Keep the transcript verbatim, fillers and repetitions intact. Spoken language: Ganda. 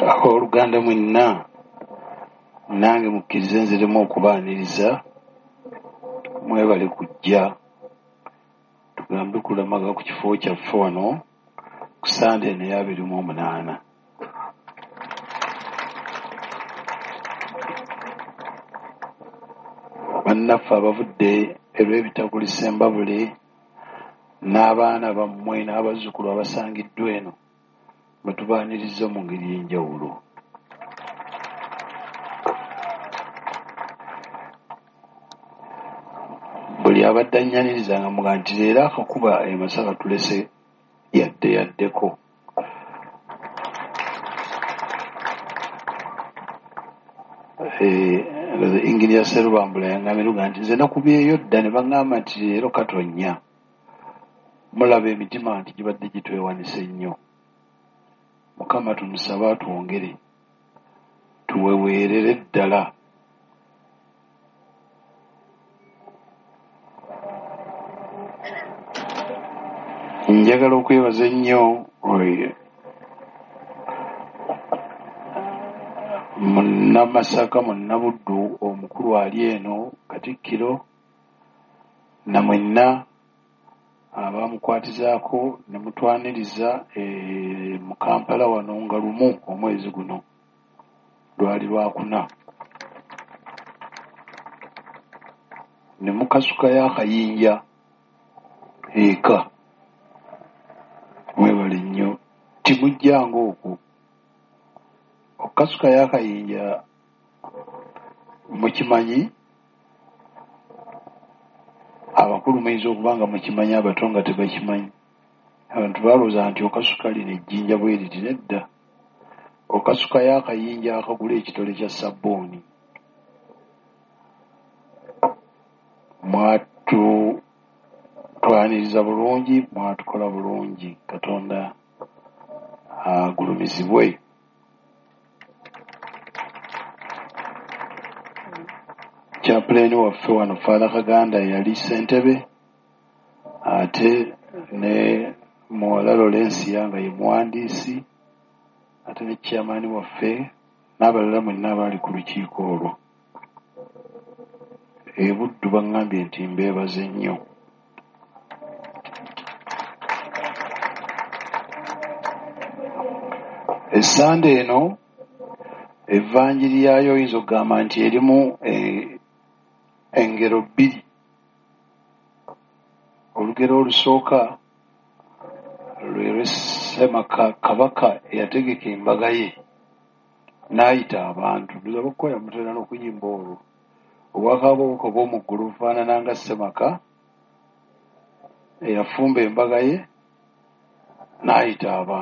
Oluganda mwenna nange mukkirize nziremu okubaaniriza mwebale kujja tugambe kulamaga ku kifo kyaffe wano ku Sande naye abiri mu omunaana. Bannaffe abavudde erw'ebitakulisa embabule n'abaana bammwe n'abazzukulu abasangiddwa eno batubaaniriza mu ngeri y'enjawulo. Buli abadde annyaniriza nga muga nti leero akakuba e Masaka tulese yadde yaddeko. Ingeri ya Sserubambula yangambye luga nti nze nakubyeyo dda ne baŋŋamba nti leero katonnya. Mulaba emitima nti gibadde gitwewanise nnyo. Mukama tumusaba atwongere tuweweerere ddala. Njagala okwebaza ennyo Munnamasaka Munnabuddu omukulu ali eno Katikkiro na mwenna abamukwatizaako ne mutwaniriza mu Kampala wano nga lumu omwezi guno lwali lwakuna. Ne mukasukayo akayinja eka. Mwebale nnyo timujjanga okwo. Okukasukayo akayinja mukimanyi, abakulu muyinza okuba nga mukimanyi abato nga tebakimanyi. Abantu balowooza nti okasuka lino ejjinja bwe liti, nedda. Okasukayo akayinja akagula ekitole kya sabbuuni. Mwatutwaniriza bulungi, mwatukola bulungi. Katonda agulumizibwe. Chaplain waffe wano Father Kaganda yali ssentebe, ate ne muwala Lawrence nga ye muwandiisi, ate ne chairman waffe n'abalala mwenna abaali ku lukiiko olwo. E Buddu baŋŋambye nti mbeebaze nnyo. Essande eno evvanjiri yaayo oyinza okugamba nti erimu engero bbiri. Olugero olusooka lwe lw'Ssemaka Kabaka eyategeka embaga ye n'ayita abantu. Luzaba okukola mutera n'okuyimba olwo. Obwakabaka bw'omu ggulu bufaanana nga Ssemaka eyafumba embaga ye n'ayita abantu.